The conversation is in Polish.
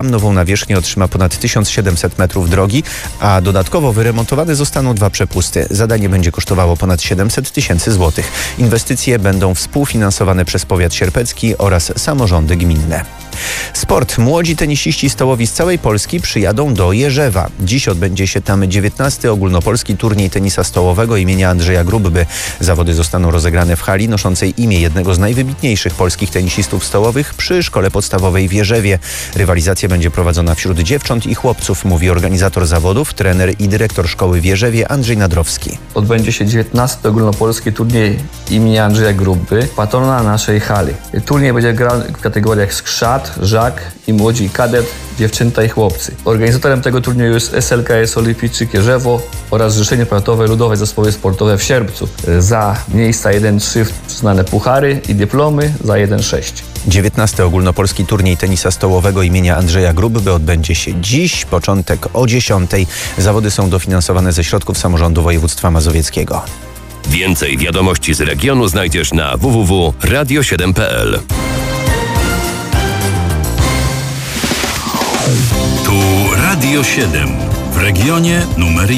nową nawierzchnię otrzyma ponad 1700 metrów drogi, a dodatkowo wyremontowane zostaną 2 przepusty. Zadanie będzie kosztowało ponad 700 tysięcy złotych. Inwestycje będą współfinansowane przez powiat sierpecki oraz samorządy gminne. Sport. Młodzi tenisiści stołowi z całej Polski przyjadą do Jerzewa. Dziś odbędzie się tam 19. ogólnopolski turniej tenisa stołowego imienia Andrzeja Grubby. Zawody zostaną rozegrane w hali noszącej imię jednego z najwybitniejszych polskich tenisistów stołowych przy szkole podstawowej w Jerzewie. Rywalizacja będzie prowadzona wśród dziewcząt i chłopców, mówi organizator zawodów, trener i dyrektor szkoły w Jerzewie Andrzej Nadrowski. Odbędzie się 19. ogólnopolski turniej imienia Andrzeja Grubby, patrona naszej hali. Turniej będzie grał w kategoriach skrzat, żak i młodzi i kadet, dziewczęta i chłopcy. Organizatorem tego turnieju jest SLKS Olimpijczyk Jerzewo oraz Zrzeszenie Powiatowe Ludowe Zespoły Sportowe w Sierpcu. Za miejsca 1-3 przyznane puchary i dyplomy za 1-6. 19. ogólnopolski turniej tenisa stołowego imienia Andrzeja Grubby odbędzie się dziś, początek o 10:00. Zawody są dofinansowane ze środków samorządu województwa mazowieckiego. Więcej wiadomości z regionu znajdziesz na www.radio7.pl. Tu Radio 7 w regionie numer 1.